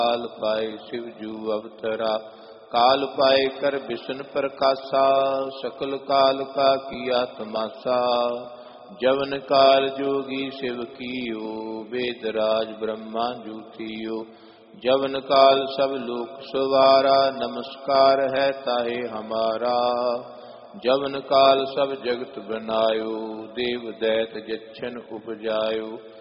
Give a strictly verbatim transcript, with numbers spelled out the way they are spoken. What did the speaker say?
काल पाए शिव जू अवतरा। काल पाए कर बिसन प्रकाशा, सकल काल का किया तमाशा। जवन काल जोगी शिव कीयो, वेद राज ब्रह्मा जूथियो। जवन काल सब लोक सवारा, नमस्कार है ताहे हमारा। जवन काल सब जगत बनायो, देव दैत जच्छन उपजायो।